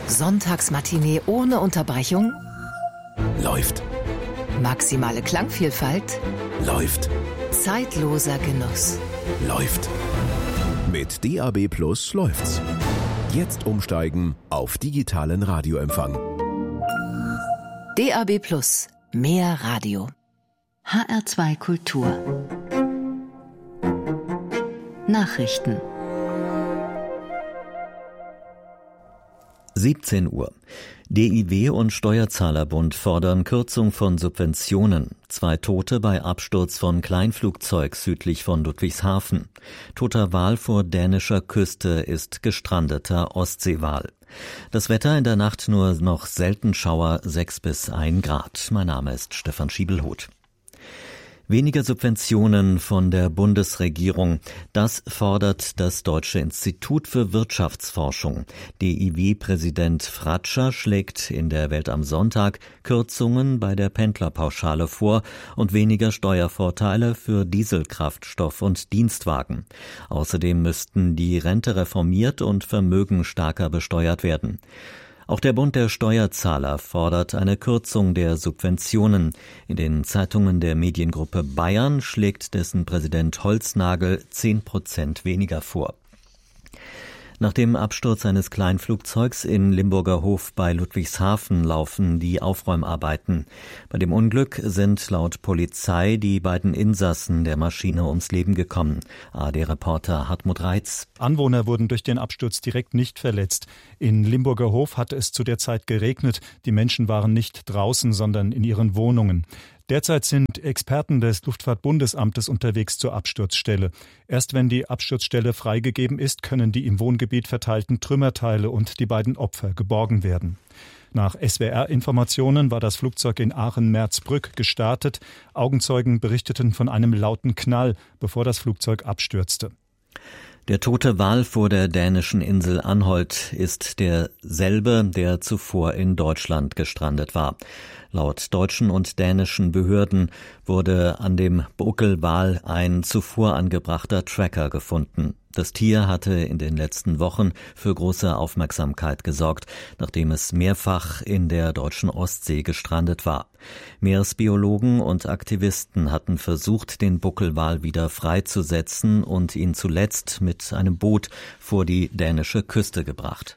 Sonntagsmatinee ohne Unterbrechung? Läuft. Maximale Klangvielfalt? Läuft. Zeitloser Genuss? Läuft. Mit DAB+ läuft's. Jetzt umsteigen auf digitalen Radioempfang. DAB+, mehr Radio. HR2 Kultur. Nachrichten. 17 Uhr. DIW und Steuerzahlerbund fordern Kürzung von Subventionen. 2 Tote bei Absturz von Kleinflugzeug südlich von Ludwigshafen. Toter Wal vor dänischer Küste ist gestrandeter Ostseewal. Das Wetter in der Nacht nur noch selten Schauer, 6 bis 1 Grad. Mein Name ist Stefan Schiebelhuth. Weniger Subventionen von der Bundesregierung. Das fordert das Deutsche Institut für Wirtschaftsforschung. DIW-Präsident Fratscher schlägt in der Welt am Sonntag Kürzungen bei der Pendlerpauschale vor und weniger Steuervorteile für Dieselkraftstoff und Dienstwagen. Außerdem müssten die Rente reformiert und Vermögen stärker besteuert werden. Auch der Bund der Steuerzahler fordert eine Kürzung der Subventionen. In den Zeitungen der Mediengruppe Bayern schlägt dessen Präsident Holznagel 10% weniger vor. Nach dem Absturz eines Kleinflugzeugs in Limburger Hof bei Ludwigshafen laufen die Aufräumarbeiten. Bei dem Unglück sind laut Polizei die beiden Insassen der Maschine ums Leben gekommen. ARD-Reporter Hartmut Reitz. Anwohner wurden durch den Absturz direkt nicht verletzt. In Limburger Hof hatte es zu der Zeit geregnet. Die Menschen waren nicht draußen, sondern in ihren Wohnungen. Derzeit sind Experten des Luftfahrtbundesamtes unterwegs zur Absturzstelle. Erst wenn die Absturzstelle freigegeben ist, können die im Wohngebiet verteilten Trümmerteile und die beiden Opfer geborgen werden. Nach SWR-Informationen war das Flugzeug in Aachen-Merzbrück gestartet. Augenzeugen berichteten von einem lauten Knall, bevor das Flugzeug abstürzte. Der tote Wal vor der dänischen Insel Anholt ist derselbe, der zuvor in Deutschland gestrandet war. Laut deutschen und dänischen Behörden wurde an dem Buckelwal ein zuvor angebrachter Tracker gefunden. Das Tier hatte in den letzten Wochen für große Aufmerksamkeit gesorgt, nachdem es mehrfach in der deutschen Ostsee gestrandet war. Meeresbiologen und Aktivisten hatten versucht, den Buckelwal wieder freizusetzen und ihn zuletzt mit einem Boot vor die dänische Küste gebracht.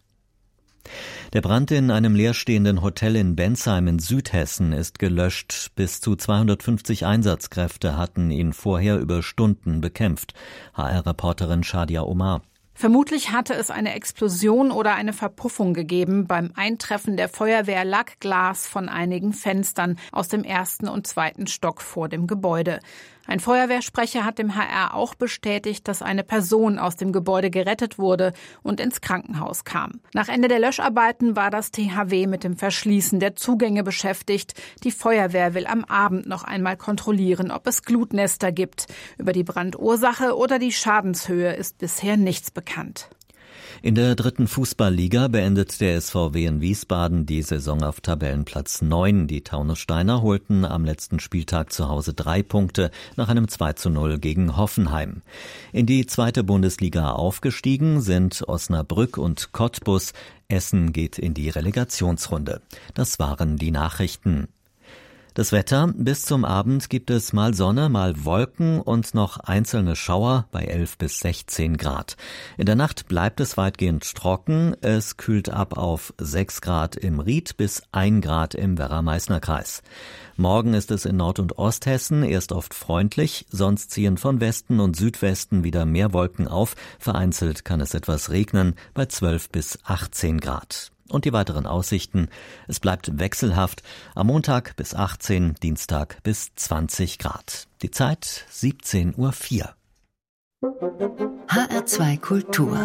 Der Brand in einem leerstehenden Hotel in Bensheim in Südhessen ist gelöscht. Bis zu 250 Einsatzkräfte hatten ihn vorher über Stunden bekämpft. HR-Reporterin Shadia Omar. Vermutlich hatte es eine Explosion oder eine Verpuffung gegeben. Beim Eintreffen der Feuerwehr lag Glas von einigen Fenstern aus dem 1. und 2. Stock vor dem Gebäude. Ein Feuerwehrsprecher hat dem HR auch bestätigt, dass eine Person aus dem Gebäude gerettet wurde und ins Krankenhaus kam. Nach Ende der Löscharbeiten war das THW mit dem Verschließen der Zugänge beschäftigt. Die Feuerwehr will am Abend noch einmal kontrollieren, ob es Glutnester gibt. Über die Brandursache oder die Schadenshöhe ist bisher nichts bekannt. In der 3. Fußballliga beendet der SVW in Wiesbaden die Saison auf Tabellenplatz 9. Die Taunussteiner holten am letzten Spieltag zu Hause 3 Punkte nach einem 2:0 gegen Hoffenheim. In die 2. Bundesliga aufgestiegen sind Osnabrück und Cottbus. Essen geht in die Relegationsrunde. Das waren die Nachrichten. Das Wetter: Bis zum Abend gibt es mal Sonne, mal Wolken und noch einzelne Schauer bei 11 bis 16 Grad. In der Nacht bleibt es weitgehend trocken. Es kühlt ab auf 6 Grad im Ried bis 1 Grad im Werra-Meißner-Kreis. Morgen ist es in Nord- und Osthessen erst oft freundlich, sonst ziehen von Westen und Südwesten wieder mehr Wolken auf. Vereinzelt kann es etwas regnen bei 12 bis 18 Grad. Und die weiteren Aussichten: Es bleibt wechselhaft. Am Montag bis 18, Dienstag bis 20 Grad. Die Zeit 17:04 Uhr. HR2 Kultur.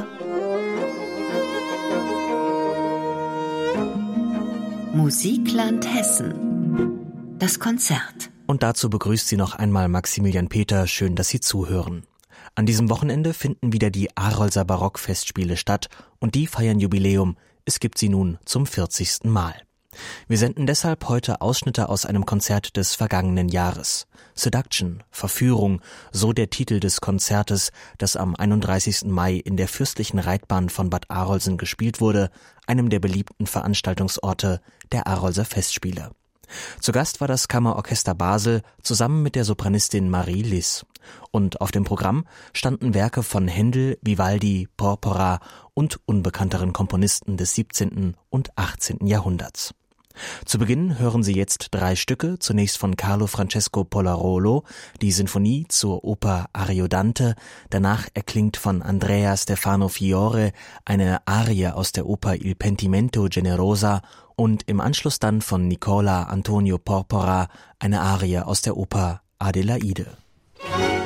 Musikland Hessen. Das Konzert. Und dazu begrüßt sie noch einmal Maximilian Peter. Schön, dass Sie zuhören. An diesem Wochenende finden wieder die Arolser Barockfestspiele statt und die feiern Jubiläum. Es gibt sie nun zum 40. Mal. Wir senden deshalb heute Ausschnitte aus einem Konzert des vergangenen Jahres. Seduction, Verführung, so der Titel des Konzertes, das am 31. Mai in der Fürstlichen Reitbahn von Bad Arolsen gespielt wurde, einem der beliebten Veranstaltungsorte der Arolser Festspiele. Zu Gast war das Kammerorchester Basel zusammen mit der Sopranistin Marie Liss. Und auf dem Programm standen Werke von Händel, Vivaldi, Porpora und unbekannteren Komponisten des 17. und 18. Jahrhunderts. Zu Beginn hören Sie jetzt 3 Stücke, zunächst von Carlo Francesco Polarolo, die Sinfonie zur Oper Ariodante, danach erklingt von Andrea Stefano Fiore eine Arie aus der Oper Il Pentimento Generosa und im Anschluss dann von Nicola Antonio Porpora eine Arie aus der Oper Adelaide.